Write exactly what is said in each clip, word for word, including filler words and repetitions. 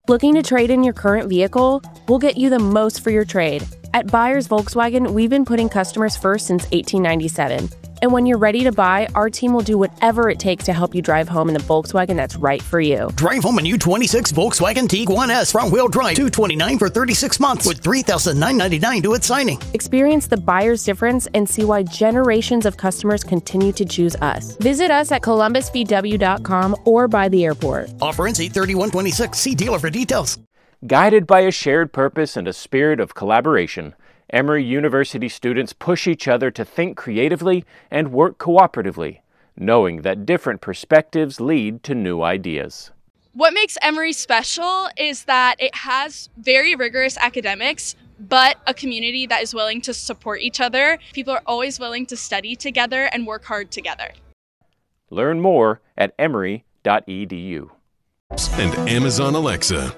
Looking to trade in your current vehicle? We'll get you the most for your trade. At Buyers Volkswagen, we've been putting customers first since eighteen ninety-seven. And when you're ready to buy, our team will do whatever it takes to help you drive home in the Volkswagen that's right for you. Drive home a new twenty-six Volkswagen Tiguan S front-wheel drive, two hundred twenty-nine dollars for thirty-six months with three thousand nine hundred ninety-nine dollars to its signing. Experience the buyer's difference and see why generations of customers continue to choose us. Visit us at columbus v w dot com or by the airport. Offer ends eight thirty-one twenty-six. See dealer for details. Guided by a shared purpose and a spirit of collaboration, Emory University students push each other to think creatively and work cooperatively, knowing that different perspectives lead to new ideas. What makes Emory special is that it has very rigorous academics, but a community that is willing to support each other. People are always willing to study together and work hard together. Learn more at emory dot e d u. And Amazon Alexa.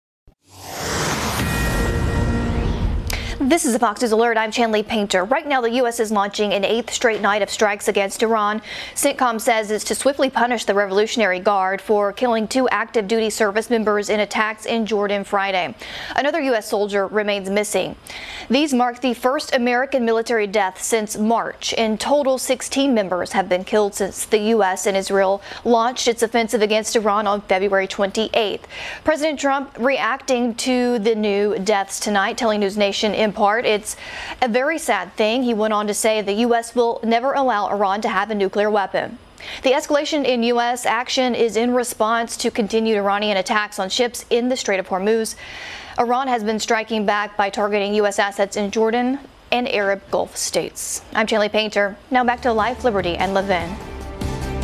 This is a Fox News Alert. I'm Chanley Painter. Right now, the U S is launching an eighth straight night of strikes against Iran. CENTCOM says it's to swiftly punish the Revolutionary Guard for killing two active duty service members in attacks in Jordan Friday. Another U S soldier remains missing. These mark the first American military death since March. In total, sixteen members have been killed since the U S and Israel launched its offensive against Iran on February twenty-eighth. President Trump reacting to the new deaths tonight, telling News Nation in part it's a very sad thing. He went on to say the U S will never allow Iran to have a nuclear weapon. The escalation in U S action is in response to continued Iranian attacks on ships in the Strait of Hormuz. Iran has been striking back by targeting U S assets in Jordan and Arab Gulf states. I'm Chanley Painter. Now back to Life, Liberty, and Levin.